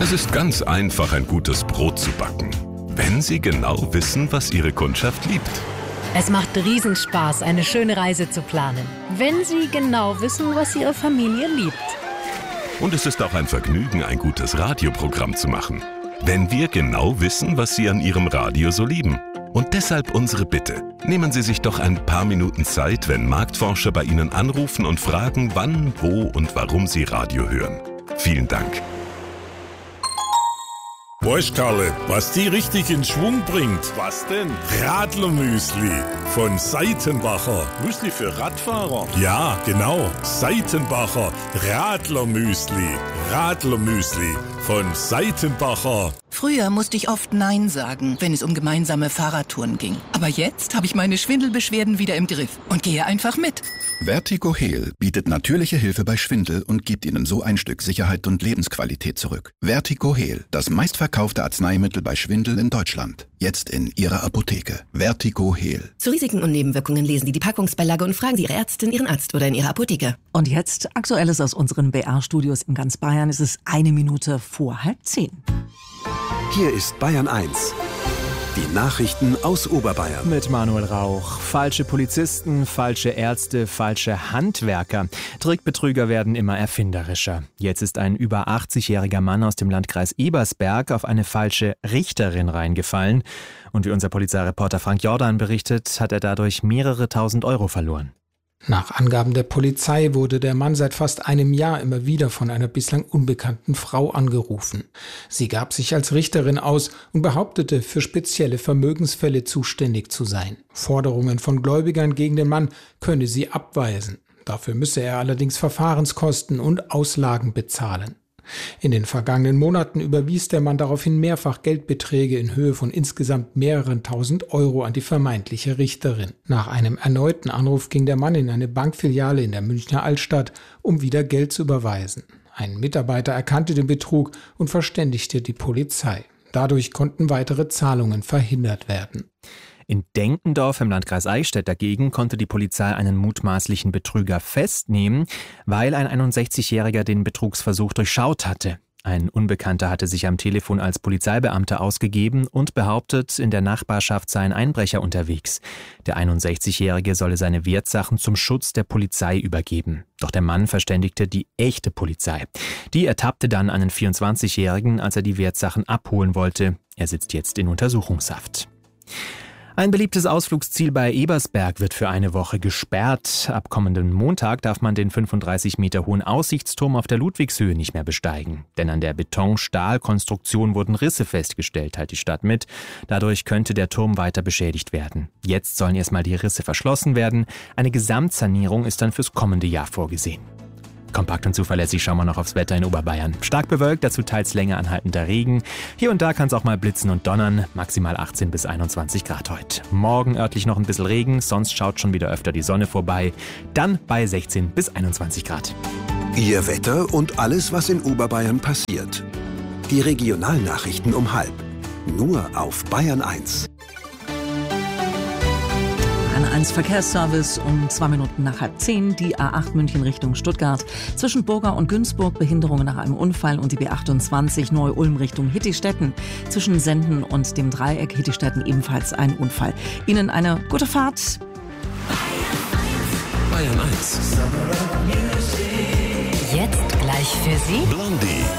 Es ist ganz einfach, ein gutes Brot zu backen, wenn Sie genau wissen, was Ihre Kundschaft liebt. Es macht Riesenspaß, eine schöne Reise zu planen, wenn Sie genau wissen, was Ihre Familie liebt. Und es ist auch ein Vergnügen, ein gutes Radioprogramm zu machen, wenn wir genau wissen, was Sie an Ihrem Radio so lieben. Und deshalb unsere Bitte. Nehmen Sie sich doch ein paar Minuten Zeit, wenn Marktforscher bei Ihnen anrufen und fragen, wann, wo und warum Sie Radio hören. Vielen Dank. Weißt Karle, was die richtig in Schwung bringt? Was denn? Radlermüsli von Seitenbacher. Müsli für Radfahrer? Ja, genau. Seitenbacher Radlermüsli. Radlermüsli von Seitenbacher. Früher musste ich oft Nein sagen, wenn es um gemeinsame Fahrradtouren ging. Aber jetzt habe ich meine Schwindelbeschwerden wieder im Griff und gehe einfach mit. Vertigo-Heal bietet natürliche Hilfe bei Schwindel und gibt Ihnen so ein Stück Sicherheit und Lebensqualität zurück. Vertigo-Heal, das meistverkaufte Arzneimittel bei Schwindel in Deutschland. Jetzt in Ihrer Apotheke. Vertigo-Heal. Zu Risiken und Nebenwirkungen lesen Sie die Packungsbeilage und fragen Sie Ihre Ärztin, Ihren Arzt oder in Ihrer Apotheke. Und jetzt Aktuelles aus unseren BR-Studios in ganz Bayern. Es ist 1:01 vor 9:30. Hier ist Bayern 1. Die Nachrichten aus Oberbayern. Mit Manuel Rauch. Falsche Polizisten, falsche Ärzte, falsche Handwerker. Trickbetrüger werden immer erfinderischer. Jetzt ist ein über 80-jähriger Mann aus dem Landkreis Ebersberg auf eine falsche Richterin reingefallen. Und wie unser Polizeireporter Frank Jordan berichtet, hat er dadurch mehrere tausend Euro verloren. Nach Angaben der Polizei wurde der Mann seit fast einem Jahr immer wieder von einer bislang unbekannten Frau angerufen. Sie gab sich als Richterin aus und behauptete, für spezielle Vermögensfälle zuständig zu sein. Forderungen von Gläubigern gegen den Mann könne sie abweisen. Dafür müsse er allerdings Verfahrenskosten und Auslagen bezahlen. In den vergangenen Monaten überwies der Mann daraufhin mehrfach Geldbeträge in Höhe von insgesamt mehreren tausend Euro an die vermeintliche Richterin. Nach einem erneuten Anruf ging der Mann in eine Bankfiliale in der Münchner Altstadt, um wieder Geld zu überweisen. Ein Mitarbeiter erkannte den Betrug und verständigte die Polizei. Dadurch konnten weitere Zahlungen verhindert werden. In Denkendorf im Landkreis Eichstätt dagegen konnte die Polizei einen mutmaßlichen Betrüger festnehmen, weil ein 61-Jähriger den Betrugsversuch durchschaut hatte. Ein Unbekannter hatte sich am Telefon als Polizeibeamter ausgegeben und behauptet, in der Nachbarschaft sei ein Einbrecher unterwegs. Der 61-Jährige solle seine Wertsachen zum Schutz der Polizei übergeben. Doch der Mann verständigte die echte Polizei. Die ertappte dann einen 24-Jährigen, als er die Wertsachen abholen wollte. Er sitzt jetzt in Untersuchungshaft. Ein beliebtes Ausflugsziel bei Ebersberg wird für eine Woche gesperrt. Ab kommenden Montag darf man den 35 Meter hohen Aussichtsturm auf der Ludwigshöhe nicht mehr besteigen. Denn an der Beton-Stahl-Konstruktion wurden Risse festgestellt, teilt die Stadt mit. Dadurch könnte der Turm weiter beschädigt werden. Jetzt sollen erstmal die Risse verschlossen werden. Eine Gesamtsanierung ist dann fürs kommende Jahr vorgesehen. Kompakt und zuverlässig schauen wir noch aufs Wetter in Oberbayern. Stark bewölkt, dazu teils länger anhaltender Regen. Hier und da kann es auch mal blitzen und donnern. Maximal 18 bis 21 Grad heute. Morgen örtlich noch ein bisschen Regen, sonst schaut schon wieder öfter die Sonne vorbei. Dann bei 16 bis 21 Grad. Ihr Wetter und alles, was in Oberbayern passiert. Die Regionalnachrichten um 9:30. Nur auf Bayern 1. Bayern 1 Verkehrsservice um 2 Minuten nach 9:30. Die A8 München Richtung Stuttgart. Zwischen Burga und Günzburg Behinderungen nach einem Unfall und die B28 Neu-Ulm Richtung Hittistetten. Zwischen Senden und dem Dreieck Hittistetten ebenfalls ein Unfall. Ihnen eine gute Fahrt. Bayern 1. Jetzt gleich für Sie Blondie.